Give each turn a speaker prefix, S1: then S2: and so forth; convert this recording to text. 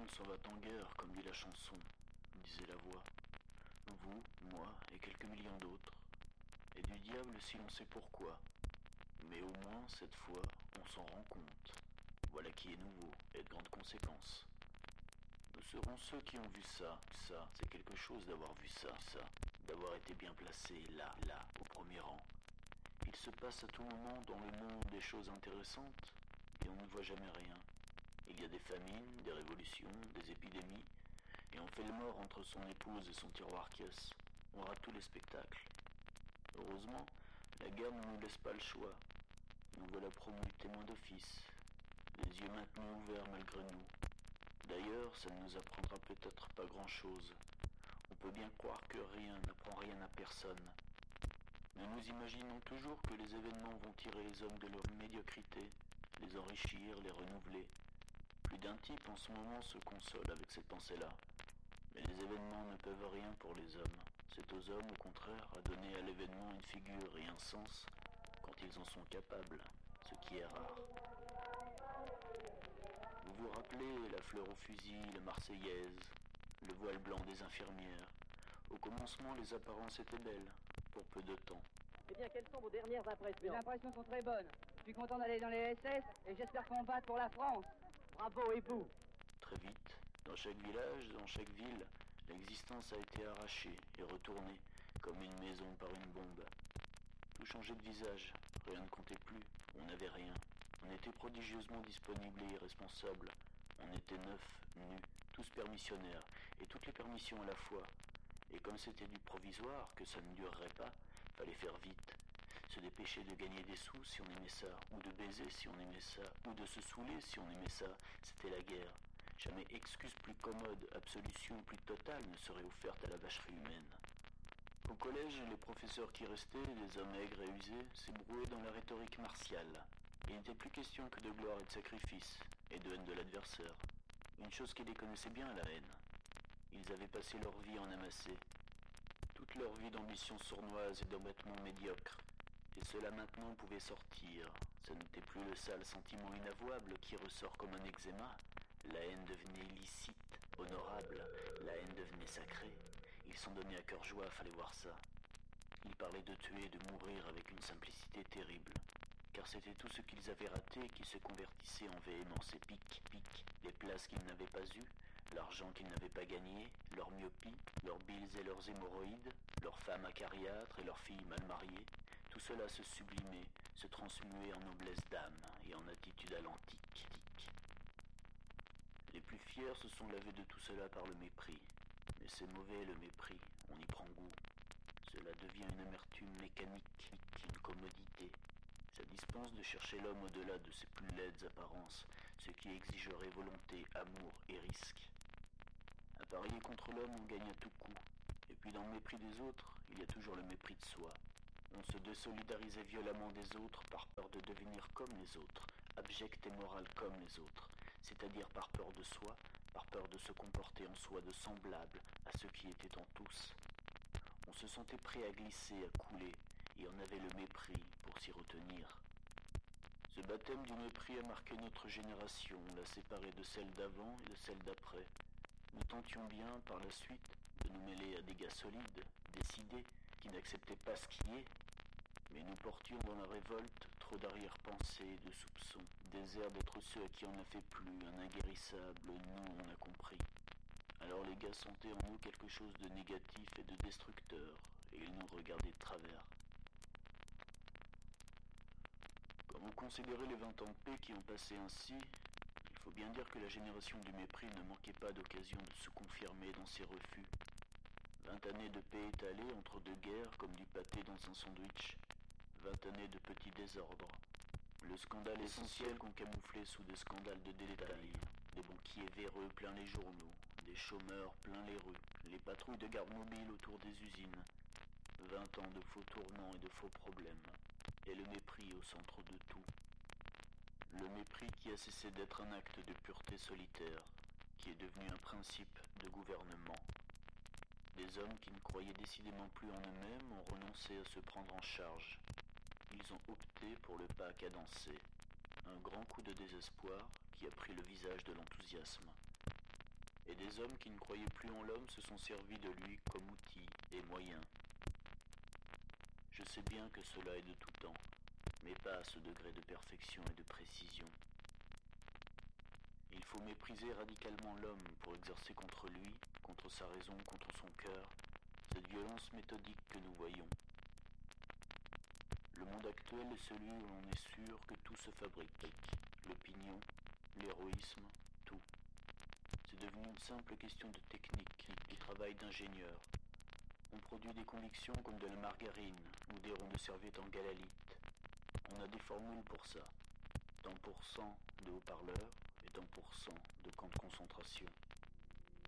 S1: monde s'en va en guerre, comme dit la chanson, disait la voix. Vous, moi et quelques millions d'autres. Et du diable si l'on sait pourquoi. Mais au moins, cette fois, on s'en rend compte. Voilà qui est nouveau et de grandes conséquences. Nous serons ceux qui ont vu ça. Ça, c'est quelque chose d'avoir vu ça. D'avoir été bien placé là, au premier rang. Il se passe à tout moment dans le monde des choses intéressantes et on ne voit jamais rien. Il y a des famines, des révolutions, des épidémies, et on fait le mort entre son épouse et son tiroir caisse. On rate tous les spectacles. Heureusement, la guerre ne nous laisse pas le choix. Nous voilà promus témoins d'office, les yeux maintenus ouverts malgré nous. D'ailleurs, ça ne nous apprendra peut-être pas grand-chose. On peut bien croire que rien n'apprend rien à personne. Mais nous imaginons toujours que les événements vont tirer les hommes de leur médiocrité, les enrichir, les renouveler. Plus d'un type en ce moment se console avec cette pensée-là. Mais les événements ne peuvent rien pour les hommes. C'est aux hommes, au contraire, à donner à l'événement une figure et un sens quand ils en sont capables, ce qui est rare. Vous vous rappelez la fleur au fusil, la Marseillaise, le voile blanc des infirmières. Au commencement, les apparences étaient belles, pour peu de temps.
S2: Eh bien, quelles sont vos dernières impressions?
S3: Les impressions sont très bonnes. Je suis content d'aller dans les SS et j'espère combattre pour la France.
S2: Bravo, époux.
S1: Très vite, dans chaque village, dans chaque ville, l'existence a été arrachée et retournée, comme une maison par une bombe. Tout changeait de visage, rien ne comptait plus, on n'avait rien. On était prodigieusement disponible et irresponsable. On était neufs, nus, tous permissionnaires, et toutes les permissions à la fois. Et comme c'était du provisoire, que ça ne durerait pas, fallait faire vite. Se dépêcher de gagner des sous si on aimait ça, ou de baiser si on aimait ça, ou de se saouler si on aimait ça, c'était la guerre. Jamais excuse plus commode, absolution plus totale ne serait offerte à la vacherie humaine. Au collège, les professeurs qui restaient, des hommes aigres et usés, s'ébrouaient dans la rhétorique martiale. Il n'était plus question que de gloire et de sacrifice, et de haine de l'adversaire. Une chose qui les connaissait bien, la haine. Ils avaient passé leur vie en amasser. Toute leur vie d'ambition sournoise et d'embêtement médiocre. Et cela maintenant pouvait sortir. Ce n'était plus le sale sentiment inavouable qui ressort comme un eczéma. La haine devenait licite, honorable. La haine devenait sacrée. Ils s'en donnaient à cœur joie, fallait voir ça. Ils parlaient de tuer et de mourir avec une simplicité terrible. Car c'était tout ce qu'ils avaient raté qui se convertissait en véhémence épique, les places qu'ils n'avaient pas eues, l'argent qu'ils n'avaient pas gagné, leur myopie, leurs billes et leurs hémorroïdes, leurs femmes acariâtres et leurs filles mal mariées, tout cela se sublimait, se transmuait en noblesse d'âme et en attitude à l'antique. Les plus fiers se sont lavés de tout cela par le mépris. Mais c'est mauvais le mépris, on y prend goût. Cela devient une amertume mécanique, une commodité. Ça dispense de chercher l'homme au-delà de ses plus laides apparences, ce qui exigerait volonté, amour et risque. À parier contre l'homme, on gagne à tout coup. Et puis dans le mépris des autres, il y a toujours le mépris de soi. On se désolidarisait violemment des autres par peur de devenir comme les autres, abject et moral comme les autres, c'est-à-dire par peur de soi, par peur de se comporter en soi de semblable à ceux qui étaient en tous. On se sentait prêt à glisser, à couler, et on avait le mépris pour s'y retenir. Ce baptême du mépris a marqué notre génération, l'a séparée de celle d'avant et de celle d'après. Nous tentions bien, par la suite, de nous mêler à des gars solides, décidés, qui n'acceptaient pas ce qui est, mais nous portions dans la révolte trop d'arrière-pensées et de soupçons, désert d'être ceux à qui on n'a fait plus, un inguérissable, nous on a compris. Alors les gars sentaient en nous quelque chose de négatif et de destructeur, et ils nous regardaient de travers. Quand vous considérez les 20 ans de paix qui ont passé ainsi, il faut bien dire que la génération du mépris ne manquait pas d'occasion de se confirmer dans ses refus. 20 années de paix étalées entre deux guerres comme du pâté dans un sandwich. 20 années de petits désordres. Le scandale essentiel qu'on camouflait sous des scandales de détail. Des banquiers véreux plein les journaux. Des chômeurs plein les rues. Les patrouilles de garde mobile autour des usines. 20 ans de faux tourments et de faux problèmes. Et le mépris au centre de tout. Le mépris qui a cessé d'être un acte de pureté solitaire, qui est devenu un principe de gouvernement. Des hommes qui ne croyaient décidément plus en eux-mêmes ont renoncé à se prendre en charge. Ils ont opté pour le pas cadencé, un grand coup de désespoir qui a pris le visage de l'enthousiasme. et des hommes qui ne croyaient plus en l'homme se sont servis de lui comme outil et moyen. Je sais bien que cela est de tout temps, mais pas à ce degré de perfection et de précision. Il faut mépriser radicalement l'homme pour exercer contre lui, contre sa raison, contre son cœur, cette violence méthodique que nous voyons. Le monde actuel est celui où l'on est sûr que tout se fabrique, l'opinion, l'héroïsme, tout. C'est devenu une simple question de technique, du travail d'ingénieur. On produit des convictions comme de la margarine ou des ronds de serviette en galalite. On a des formules pour ça. Tant pour cent de haut-parleurs et tant pour cent de camps de concentration.